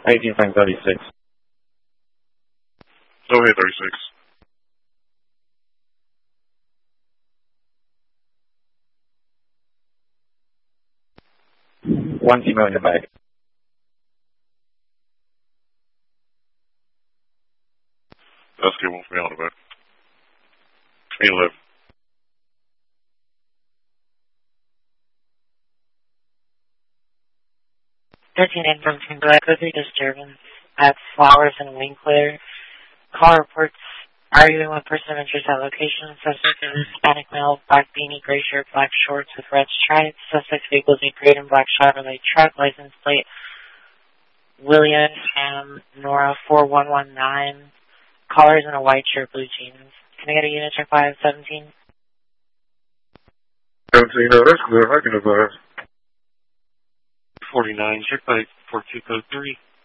18 Frank 36. Okay, 36. One email in the bag. That's good one for me on the back. 11. From Black with a disturbance at Flowers and Winkler. Call reports arguing with person of interest at location. Suspect is Hispanic male, black beanie, gray shirt, black shorts with red stripes. Suspect's vehicle is a gray and black Chevrolet truck. License plate William M. Nora 4119. Collars in a white shirt, blue jeans. Can I get a unit check 517? 17, no, that's clear. I can advise. 49, check by 42 code 3.